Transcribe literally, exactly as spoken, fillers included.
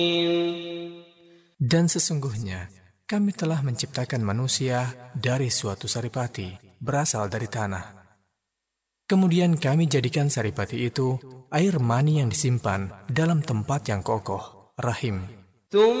Dan sesungguhnya kami telah menciptakan manusia dari suatu saripati, berasal dari tanah. Kemudian kami jadikan saripati itu air mani yang disimpan dalam tempat yang kokoh, rahim.